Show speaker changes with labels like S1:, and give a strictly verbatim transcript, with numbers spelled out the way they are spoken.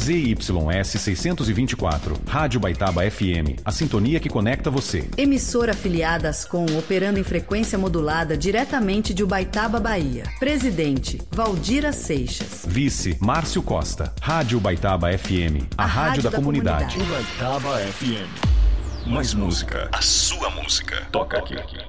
S1: Z Y S seiscentos e vinte e quatro, Rádio Baitaba F M, a sintonia que conecta você.
S2: Emissora afiliada Ascom, operando em frequência modulada diretamente de Ubaitaba, Bahia. Presidente, Valdira Seixas.
S1: Vice, Márcio Costa. Rádio Baitaba F M, a, a rádio, rádio da, da comunidade.
S3: comunidade. Baitaba F M. Mais música. A sua música. Toca aqui.